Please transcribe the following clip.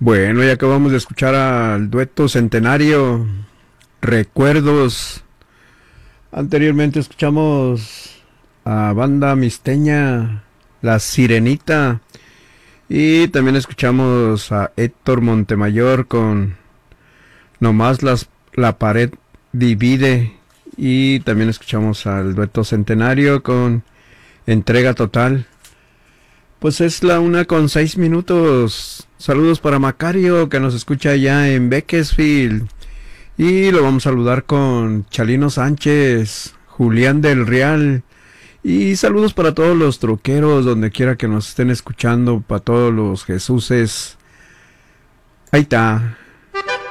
Bueno, ya acabamos de escuchar al dueto Centenario, Recuerdos. Anteriormente escuchamos a Banda Misteña, La Sirenita. Y también escuchamos a Héctor Montemayor con la pared divide. Y también escuchamos al dueto Centenario con Entrega Total. Pues es la 1:06. Saludos para Macario, que nos escucha allá en Beckesfield. Y lo vamos a saludar con Chalino Sánchez, Julián del Real. Y saludos para todos los troqueros, donde quiera que nos estén escuchando, para todos los Jesuses. Ahí está.